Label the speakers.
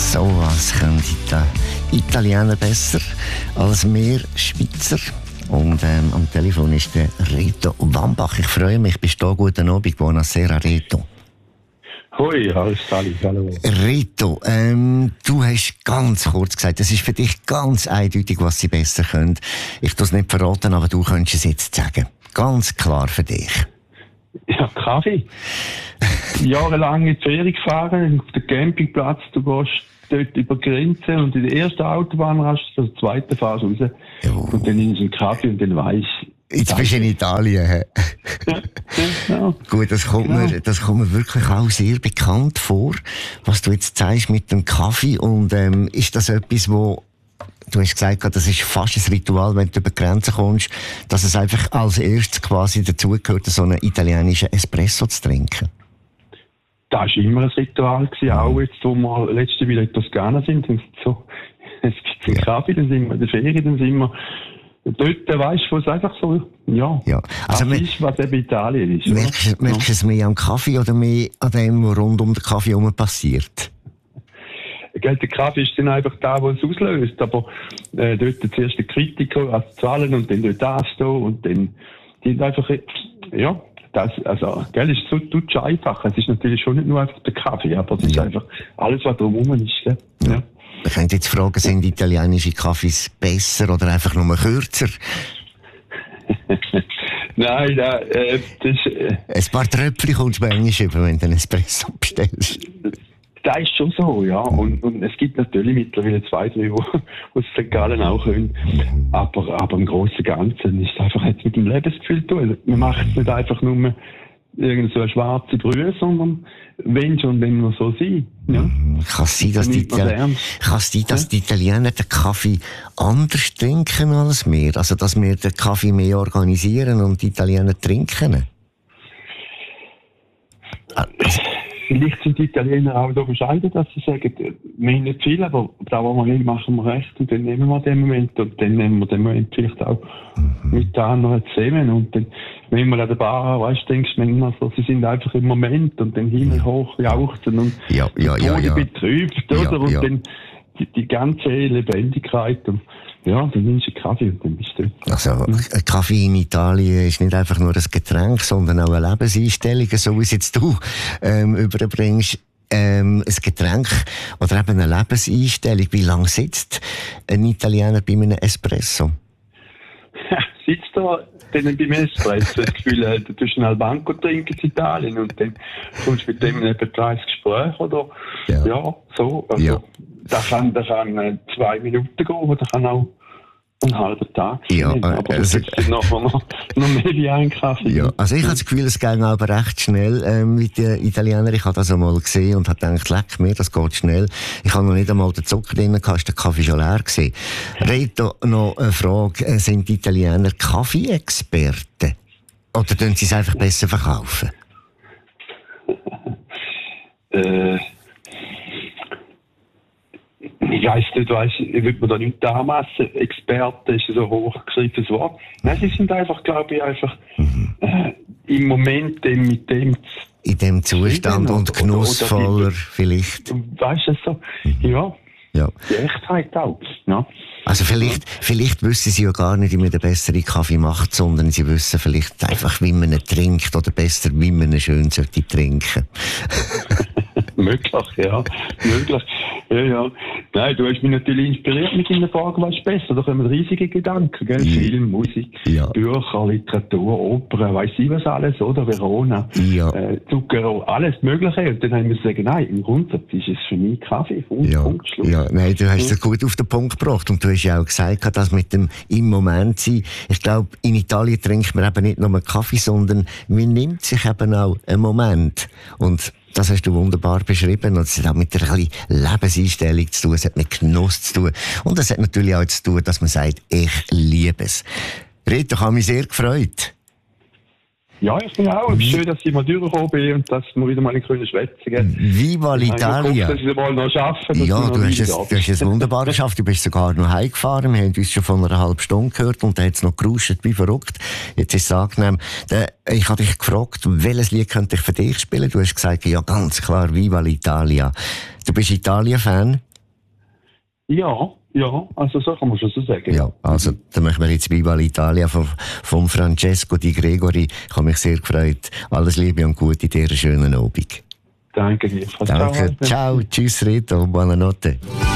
Speaker 1: So was können die Italiener besser als wir Schweizer. Und am Telefon ist der Reto Wambach. Ich freue mich, bist du da. Guten Abend, buonasera Reto.
Speaker 2: Hoi, alles Sali, hallo.
Speaker 1: Reto, du hast ganz kurz gesagt, es ist für dich ganz eindeutig, was sie besser können. Ich tue es nicht verraten, aber du könntest es jetzt sagen. Ganz klar für dich.
Speaker 2: Ja, Kaffee. Jahrelang in die Ferien gefahren, auf den Campingplatz, du gehst dort über die Grenze und in der ersten Autobahnrast, also der zweiten Phase raus.
Speaker 1: Jo.
Speaker 2: Und dann nimmst du einen Kaffee und dann weisst
Speaker 1: jetzt bist du in Italien. He?
Speaker 2: ja.
Speaker 1: Gut, das kommt mir wirklich auch sehr bekannt vor, was du jetzt sagst mit dem Kaffee. Und ist das etwas, wo du hast gesagt, das ist fast ein Ritual, wenn du über die Grenze kommst, dass es einfach als erstes quasi dazugehört, so einen italienischen Espresso zu trinken?
Speaker 2: Das war immer ein Ritual gewesen, auch jetzt, wo wir letzte Woche in Toskana sind, und so, es gibt einen Kaffee, dann sind wir in der Ferien, dann sind wir dort, weißt du, wo es einfach so, ja.
Speaker 1: Also
Speaker 2: das ist, was eben Italien ist.
Speaker 1: Merkst du es mehr am Kaffee oder mehr an dem, was rund um den Kaffee herum passiert?
Speaker 2: Der Kaffee ist dann einfach da, wo es auslöst, aber dort zuerst der Kritiker als Zahlen und dann dort anstehen und dann die einfach, ja, das, also, gell, ist so tutsch einfach. Es ist natürlich schon nicht nur einfach der Kaffee, aber es ist einfach alles, was drumherum ist, gell? Ja.
Speaker 1: Man könnte jetzt fragen, sind italienische Kaffees besser oder einfach nur kürzer?
Speaker 2: Nein, das
Speaker 1: ein paar Tröpfchen kommst du bei Englisch über, wenn du einen Espresso bestellst.
Speaker 2: Das ist schon so, ja. Und es gibt natürlich mittlerweile 2, 3, wo es St. Gallen auch können. Aber im Großen und Ganzen ist es einfach jetzt mit dem Lebensgefühl zu tun. Man macht es nicht einfach nur irgend so eine schwarze Brühe, sondern wenn schon, dann nur so sein. Ja.
Speaker 1: Kann es sein, dass die Italiener den Kaffee anders trinken als wir? Also, dass wir den Kaffee mehr organisieren und die Italiener trinken?
Speaker 2: Vielleicht sind die Italiener auch so bescheiden, dass sie sagen, wir haben nicht viel, aber da, was wir haben, machen wir recht und dann nehmen wir den Moment und dann nehmen wir den Moment vielleicht auch mit den anderen zusammen und dann, wenn man an der Bar, weißt du, denkst du manchmal so, sie sind einfach im Moment und dann himmelhoch jauchzen und betrübt, oder? Und dann die ganze Lebendigkeit und ja, dann nimmst du einen Kaffee und dann bist du dort.
Speaker 1: Also, ein Kaffee in Italien ist nicht einfach nur ein Getränk, sondern auch eine Lebenseinstellung, so wie es jetzt du überbringst. Ein Getränk oder eben eine Lebenseinstellung. Wie lange sitzt ein Italiener bei einem Espresso?
Speaker 2: Sitzt da dann beim Espresso, das Gefühl, du tust einen Banco trinken in Italien und dann kommst du mit dem etwa 30 Gespräche oder ja so. Also,
Speaker 1: ja.
Speaker 2: Das kann 2 Minuten gehen, oder kann auch einen halben Tag sein.
Speaker 1: Ja,
Speaker 2: aber das ist nachher noch mehr wie ein Kaffee.
Speaker 1: Ja, also ich habe das Gefühl, es geht aber recht schnell mit den Italienern. Ich habe das einmal gesehen und habe gedacht, leck mir, das geht schnell. Ich habe noch nicht einmal den Zucker drin gehabt, der Kaffee schon leer gewesen. Reto, noch eine Frage. Sind die Italiener Kaffee-Experten? Oder tun sie es einfach besser verkaufen?
Speaker 2: Ich weiss nicht, ich würde mir da nicht anmassen. Experte ist so ein hochgegriffenes Wort. Nein, sie sind einfach, glaube ich, im Moment mit dem
Speaker 1: in dem Zustand und genussvoller vielleicht.
Speaker 2: Weißt du so? Ja. Die Echtheit auch. Ja.
Speaker 1: Also vielleicht wissen sie ja gar nicht, wie man den besseren Kaffee macht, sondern sie wissen vielleicht einfach, wie man ihn trinkt oder besser, wie man ihn schön sollte trinken.
Speaker 2: Möglich, ja. Möglich. Ja. Nein, du hast mich natürlich inspiriert mit deiner Frage, was ist besser? Da kommen riesige Gedanken, gell? Film, Musik, Bücher, Literatur, Opern, weiss ich was alles, oder? Verona, Zucchero, alles Mögliche. Und dann haben wir gesagt, nein, im Grundsatz ist es für mich Kaffee. Punkt, Schluss. Ja, nein,
Speaker 1: du hast es gut auf den Punkt gebracht. Und du hast ja auch gesagt, dass mit dem im Moment sein. Ich glaube, in Italien trinkt man eben nicht nur einen Kaffee, sondern man nimmt sich eben auch einen Moment. Und das hast du wunderbar beschrieben. Und es hat auch mit einer Lebenseinstellung zu tun, es hat mit Genuss zu tun. Und es hat natürlich auch zu tun, dass man sagt, ich liebe es. Reto, ich habe mich sehr gefreut.
Speaker 2: Ja, ich bin auch. Es ist schön, dass ich mal durchgekommen bin und dass wir wieder mal in grünen Schwätzen gehen.
Speaker 1: Viva l'Italia!
Speaker 2: Ich hoffe, dass ich mal noch schaffen.
Speaker 1: Ja, du hast es wunderbar geschafft. Du bist sogar noch heimgefahren. Wir haben uns schon von einer halben Stunde gehört und da hat es noch geruscht wie verrückt. Jetzt ist es angenehm. Ich habe dich gefragt, welches Lied könnte ich für dich spielen? Du hast gesagt, ja, ganz klar, Viva l'Italia. Du bist Italien-Fan?
Speaker 2: Ja, also so kann man schon so sagen.
Speaker 1: Ja, also dann machen wir jetzt Viva l'Italia von Francesco Di Gregori. Ich habe mich sehr gefreut. Alles Liebe und Gute dir, einen schönen Abend.
Speaker 2: Danke dir.
Speaker 1: Danke, ciao, tschüss Rito, buonanotte.